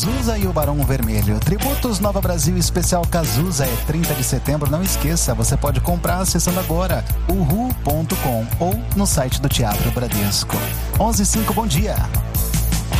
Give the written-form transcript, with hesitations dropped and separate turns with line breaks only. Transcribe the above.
Cazuza e o Barão Vermelho. Tributos Nova Brasil Especial Cazuza é 30 de setembro. Não esqueça, você pode comprar acessando agora uhu.com ou no site do Teatro Bradesco. 11:05, bom dia.